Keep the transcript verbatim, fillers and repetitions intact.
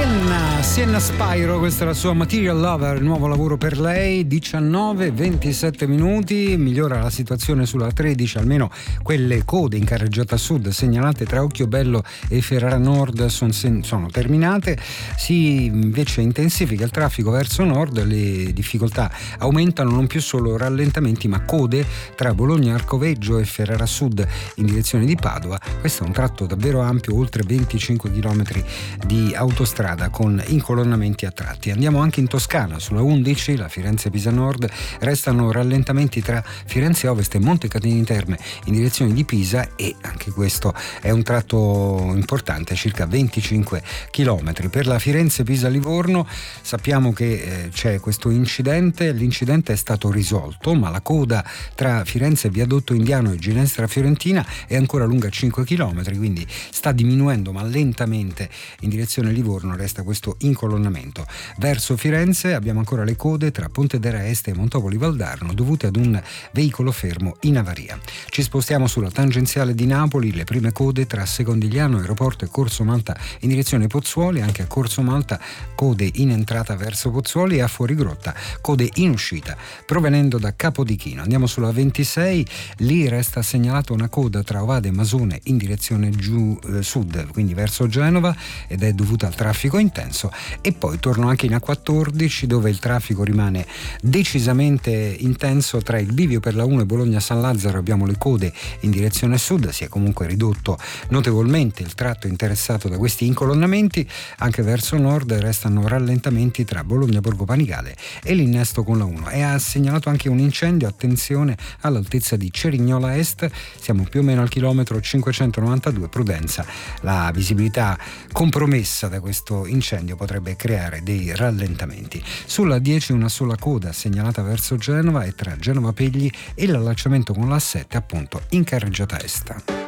Sienna, Sienna Spyro, questa è la sua Material Lover, il nuovo lavoro per lei. Diciannove ventisette minuti, migliora la situazione sulla tredici, almeno quelle code in carreggiata sud segnalate tra Occhiobello e Ferrara Nord sono, sono terminate. Si invece intensifica il traffico verso nord, le difficoltà aumentano, non più solo rallentamenti ma code tra Bologna Arcoveggio e Ferrara Sud in direzione di Padova. Questo è un tratto davvero ampio, oltre venticinque chilometri di autostrada con incolonnamenti a tratti. Andiamo anche in Toscana, sulla undici, la Firenze-Pisa Nord, restano rallentamenti tra Firenze Ovest e Montecatini Terme in direzione di Pisa, e anche questo è un tratto importante, circa venticinque chilometri. Per la Firenze-Pisa-Livorno sappiamo che eh, c'è questo incidente, l'incidente è stato risolto, ma la coda tra Firenze Viadotto Indiano e Ginestra Fiorentina è ancora lunga cinque chilometri, quindi sta diminuendo ma lentamente in direzione Livorno, resta questo incolonnamento. Verso Firenze abbiamo ancora le code tra Pontedera Est e Montopoli Valdarno dovute ad un veicolo fermo in avaria. Ci spostiamo sulla tangenziale di Napoli, le prime code tra Secondigliano Aeroporto e Corso Malta in direzione Pozzuoli, anche a Corso Malta code in entrata verso Pozzuoli e a Fuorigrotta code in uscita provenendo da Capodichino. Andiamo sulla ventisei, lì resta segnalata una coda tra Ovade e Masone in direzione giù eh, sud, quindi verso Genova, ed è dovuta al traffico intenso. E poi torno anche in A quattordici, dove il traffico rimane decisamente intenso tra il bivio per la uno e Bologna San Lazzaro. Abbiamo le code in direzione sud, si è comunque ridotto notevolmente il tratto interessato da questi incolonnamenti. Anche verso nord restano rallentamenti tra Bologna Borgo Panigale e l'innesto con la uno. E ha segnalato anche un incendio, attenzione, all'altezza di Cerignola Est, siamo più o meno al chilometro cinquecentonovantadue Prudenza. La visibilità compromessa da questo incendio potrebbe creare dei rallentamenti. Sulla dieci una sola coda segnalata verso Genova e tra Genova Pegli e l'allacciamento con la A sette, appunto in carreggiata est.